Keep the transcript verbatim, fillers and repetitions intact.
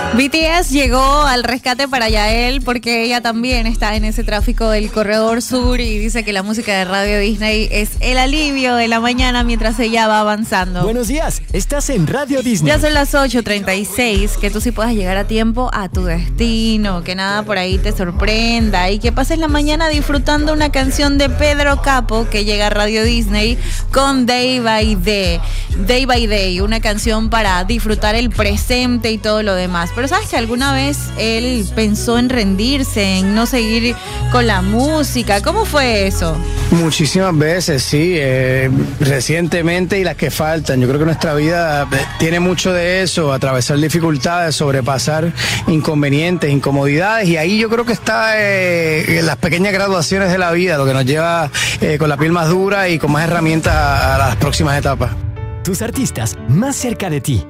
B T S llegó al rescate para Yael porque ella también está en ese tráfico del corredor sur y dice que la música de Radio Disney es el alivio de la mañana mientras ella va avanzando. Buenos días, estás en Radio Disney. Ya son las ocho treinta y seis, que tú sí puedas llegar a tiempo a tu destino, que nada por ahí te sorprenda y que pases la mañana disfrutando una canción de Pedro Capo que llega a Radio Disney con Day by Day. Day by Day, una canción para disfrutar el presente y todo lo demás. Pero ¿sabes que alguna vez él pensó en rendirse, en no seguir con la música? ¿Cómo fue eso? Muchísimas veces, sí, eh, recientemente y las que faltan. Yo creo que nuestra vida tiene mucho de eso, atravesar dificultades, sobrepasar inconvenientes, incomodidades, y ahí yo creo que está eh, las pequeñas graduaciones de la vida, lo que nos lleva eh, con la piel más dura y con más herramientas a, a las próximas etapas. Tus artistas más cerca de ti.